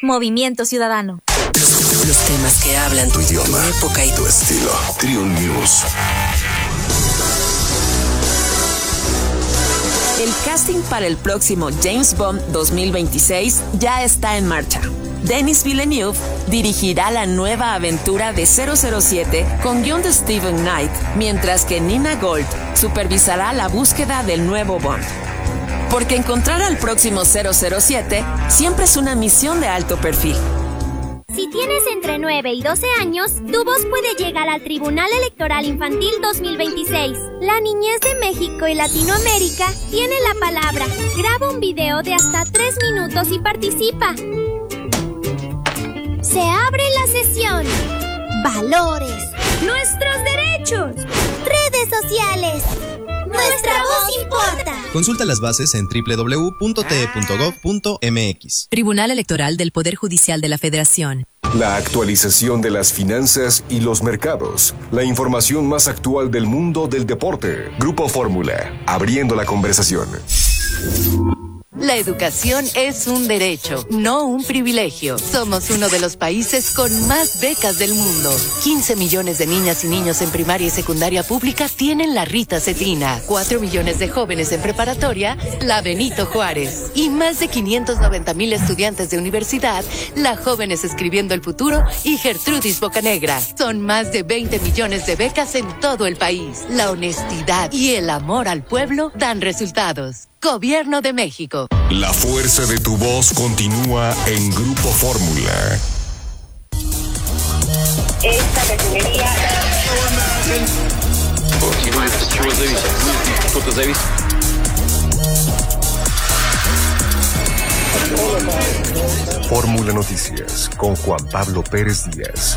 Movimiento Ciudadano. Los temas que hablan tu idioma, tu época y tu estilo. Trio News. El casting para el próximo James Bond 2026 ya está en marcha. Denis Villeneuve dirigirá la nueva aventura de 007 con guión de Steven Knight, mientras que Nina Gold supervisará la búsqueda del nuevo Bond. Porque encontrar al próximo 007 siempre es una misión de alto perfil. Si tienes entre 9 y 12 años, tu voz puede llegar al Tribunal Electoral Infantil 2026. La niñez de México y Latinoamérica tiene la palabra. Graba un video de hasta 3 minutos y participa. Se abre la sesión. Valores. Nuestros derechos. Redes sociales. Nuestra voz importa. Consulta las bases en www.te.gov.mx. Tribunal Electoral del Poder Judicial de la Federación. La actualización de las finanzas y los mercados. La información más actual del mundo del deporte. Grupo Fórmula, abriendo la conversación. La educación es un derecho, no un privilegio. Somos uno de los países con más becas del mundo. 15 millones de niñas y niños en primaria y secundaria pública tienen la Rita Cetina. 4 millones de jóvenes en preparatoria, la Benito Juárez. Y más de 590,000 estudiantes de universidad, la Jóvenes Escribiendo el Futuro y Gertrudis Bocanegra. Son más de 20 millones de becas en todo el país. La honestidad y el amor al pueblo dan resultados. Gobierno de México. La fuerza de tu voz continúa en Grupo Fórmula. Esta refinería... Fórmula Noticias con Juan Pablo Pérez Díaz.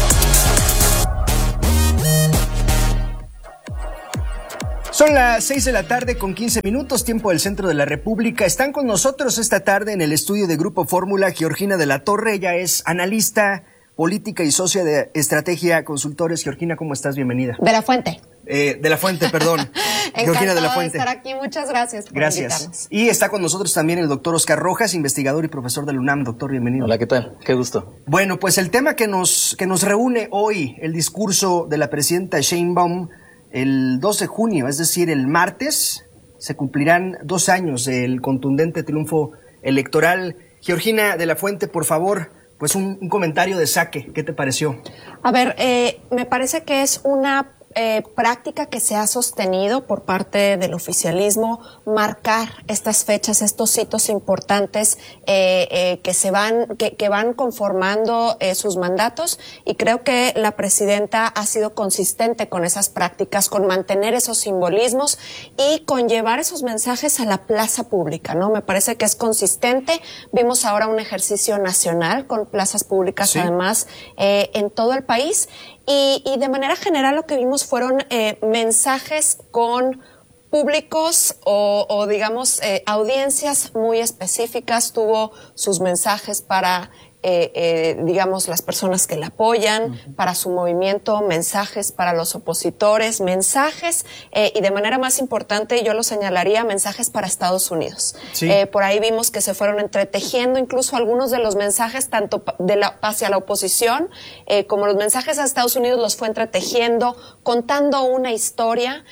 Son las 6 de la tarde con 15 minutos, tiempo del centro de la República. Están con nosotros esta tarde en el estudio de Grupo Fórmula Georgina de la Torre. Ella es analista política y socia de Estrategia Consultores. Georgina, ¿cómo estás? Bienvenida. De la Fuente. De la Fuente, perdón. Georgina de la Fuente. Estar aquí. Muchas gracias por invitarnos. Y está con nosotros también el doctor Oscar Rojas, investigador y profesor de la UNAM. Doctor, bienvenido. Hola, ¿qué tal? Qué gusto. Bueno, pues el tema que nos reúne hoy, el discurso de la presidenta Sheinbaum, el 2 de junio, es decir, el martes, se cumplirán 2 años del contundente triunfo electoral. Georgina de la Fuente, por favor, pues un comentario de saque. ¿Qué te pareció? A ver, me parece que es una práctica que se ha sostenido por parte del oficialismo, marcar estas fechas, estos hitos importantes que van conformando sus mandatos, y creo que la presidenta ha sido consistente con esas prácticas, con mantener esos simbolismos y con llevar esos mensajes a la plaza pública, ¿no? Me parece que es consistente. Vimos ahora un ejercicio nacional con plazas públicas, sí, además en todo el país. Y de manera general lo que vimos fueron mensajes con públicos o digamos audiencias muy específicas. Tuvo sus mensajes para digamos las personas que la apoyan, para su movimiento, mensajes para los opositores, mensajes y de manera más importante yo lo señalaría, mensajes para Estados Unidos. Sí. Por ahí vimos que se fueron entretejiendo incluso algunos de los mensajes tanto hacia la oposición como los mensajes a Estados Unidos los fue entretejiendo, contando una historia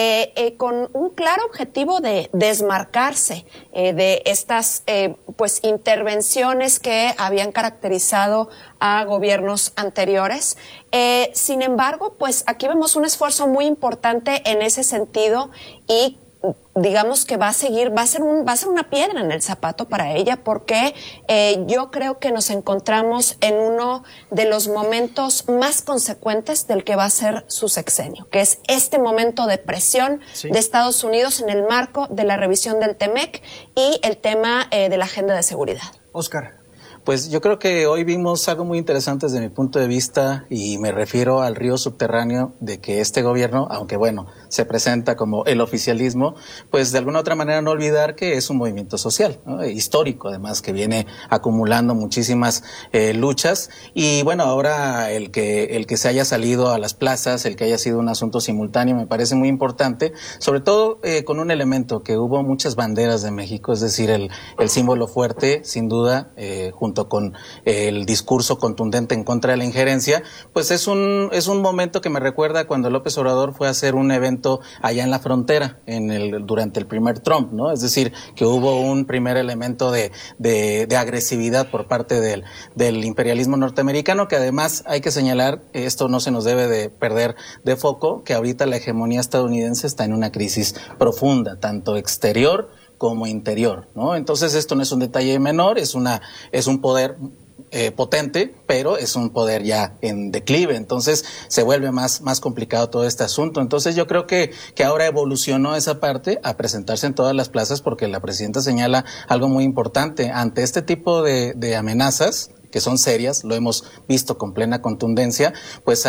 con un claro objetivo de desmarcarse de estas pues intervenciones que habían caracterizado a gobiernos anteriores. Sin embargo, pues aquí vemos un esfuerzo muy importante en ese sentido y digamos que va a ser una piedra en el zapato para ella, porque yo creo que nos encontramos en uno de los momentos más consecuentes del que va a ser su sexenio, que es este momento de presión, sí, de Estados Unidos en el marco de la revisión del TEMEC y el tema de la agenda de seguridad. Oscar. Pues yo creo que hoy vimos algo muy interesante desde mi punto de vista, y me refiero al río subterráneo de que este gobierno, aunque bueno, se presenta como el oficialismo, pues de alguna otra manera no olvidar que es un movimiento social, ¿no? Histórico además, que viene acumulando muchísimas luchas, y bueno, ahora el que se haya salido a las plazas, el que haya sido un asunto simultáneo, me parece muy importante, sobre todo con un elemento que hubo muchas banderas de México, es decir, el símbolo fuerte, sin duda, junto junto con el discurso contundente en contra de la injerencia, pues es un momento que me recuerda cuando López Obrador fue a hacer un evento allá en la frontera durante el primer Trump, ¿no? Es decir, que hubo un primer elemento de agresividad por parte del imperialismo norteamericano, que además hay que señalar, esto no se nos debe de perder de foco, que ahorita la hegemonía estadounidense está en una crisis profunda, tanto exterior como interior, ¿no? Entonces esto no es un detalle menor, es un poder potente, pero es un poder ya en declive, entonces se vuelve más complicado todo este asunto. Entonces yo creo que ahora evolucionó esa parte a presentarse en todas las plazas, porque la presidenta señala algo muy importante: ante este tipo de amenazas, que son serias, lo hemos visto con plena contundencia, pues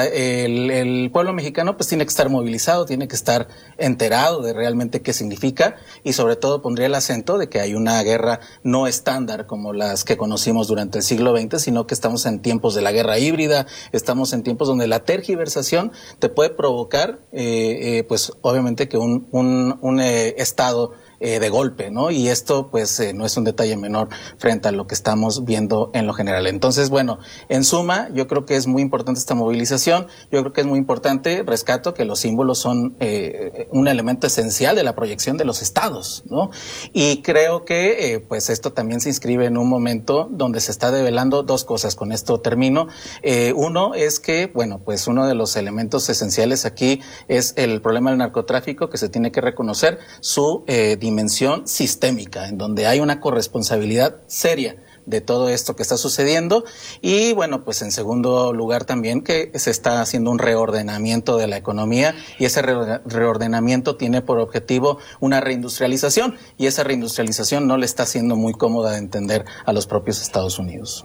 el pueblo mexicano pues tiene que estar movilizado, tiene que estar enterado de realmente qué significa, y sobre todo pondría el acento de que hay una guerra no estándar como las que conocimos durante el siglo XX, sino que estamos en tiempos de la guerra híbrida, estamos en tiempos donde la tergiversación te puede provocar pues obviamente que un estado de golpe, ¿no? Y esto pues no es un detalle menor frente a lo que estamos viendo en lo general. Entonces, bueno, en suma, yo creo que es muy importante esta movilización, yo creo que es muy importante, rescato que los símbolos son un elemento esencial de la proyección de los estados, ¿no? Y creo que pues esto también se inscribe en un momento donde se está develando dos cosas, con esto termino. Uno es que, bueno, pues uno de los elementos esenciales aquí es el problema del narcotráfico, que se tiene que reconocer su dimensión sistémica, en donde hay una corresponsabilidad seria de todo esto que está sucediendo. Y bueno, pues en segundo lugar también que se está haciendo un reordenamiento de la economía, y ese reordenamiento tiene por objetivo una reindustrialización, y esa reindustrialización no le está siendo muy cómoda de entender a los propios Estados Unidos.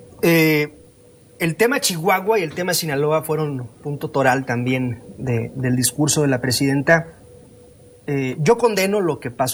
El tema Chihuahua y el tema Sinaloa fueron punto toral también del discurso de la presidenta. Yo condeno lo que pasó